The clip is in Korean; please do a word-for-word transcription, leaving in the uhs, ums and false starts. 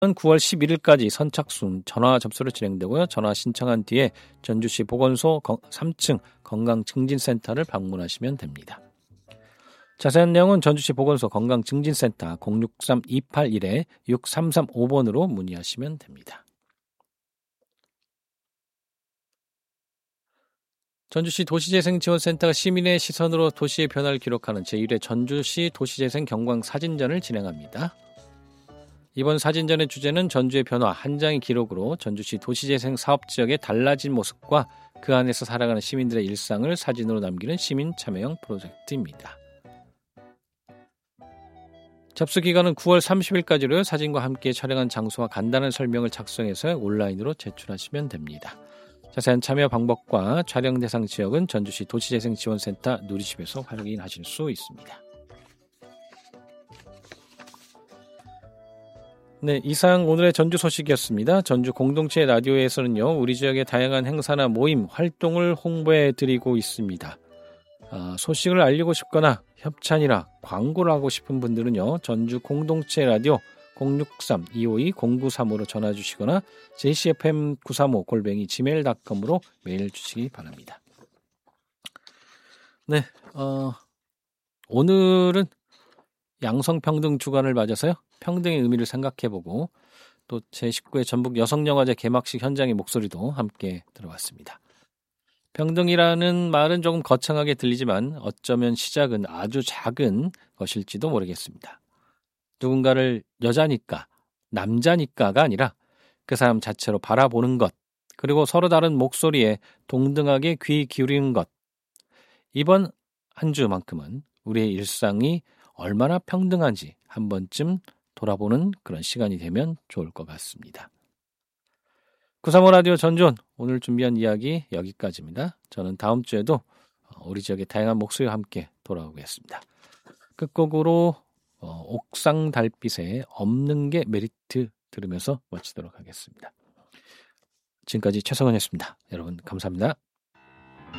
구월 십일일까지 선착순 전화 접수로 진행되고요. 전화 신청한 뒤에 전주시 보건소 삼 층 건강증진센터를 방문하시면 됩니다. 자세한 내용은 전주시 보건소 건강증진센터 공육삼 이팔일 육삼삼오번으로 문의하시면 됩니다. 전주시 도시재생지원센터가 시민의 시선으로 도시의 변화를 기록하는 제일 회 전주시 도시재생 경광 사진전을 진행합니다. 이번 사진전의 주제는 전주의 변화 한 장의 기록으로 전주시 도시재생 사업지역의 달라진 모습과 그 안에서 살아가는 시민들의 일상을 사진으로 남기는 시민 참여형 프로젝트입니다. 접수 기간은 구월 삼십일까지로요. 사진과 함께 촬영한 장소와 간단한 설명을 작성해서 온라인으로 제출하시면 됩니다. 자세한 참여 방법과 촬영 대상 지역은 전주시 도시재생지원센터 누리집에서 확인하실 수 있습니다. 네, 이상 오늘의 전주 소식이었습니다. 전주 공동체 라디오에서는요, 우리 지역의 다양한 행사나 모임, 활동을 홍보해 드리고 있습니다. 아, 소식을 알리고 싶거나 협찬이나 광고를 하고 싶은 분들은요, 전주 공동체 라디오 공육삼 이오이 공구삼오로 전화 주시거나 제이씨에프엠 구삼오 골뱅이 지메일 닷컴으로 메일 주시기 바랍니다. 네, 어, 오늘은 양성평등 주간을 맞아서요, 평등의 의미를 생각해보고 또 제십구 회 전북 여성영화제 개막식 현장의 목소리도 함께 들어봤습니다. 평등이라는 말은 조금 거창하게 들리지만 어쩌면 시작은 아주 작은 것일지도 모르겠습니다. 누군가를 여자니까, 남자니까가 아니라 그 사람 자체로 바라보는 것, 그리고 서로 다른 목소리에 동등하게 귀 기울이는 것. 이번 한 주만큼은 우리의 일상이 얼마나 평등한지 한 번쯤 돌아보는 그런 시간이 되면 좋을 것 같습니다. 구삼오 라디오 전존, 오늘 준비한 이야기 여기까지입니다. 저는 다음 주에도 우리 지역의 다양한 목소리와 함께 돌아오겠습니다. 끝곡으로 어, 옥상 달빛에 없는 게 메리트 들으면서 마치도록 하겠습니다. 지금까지 최성원이었습니다. 여러분 감사합니다.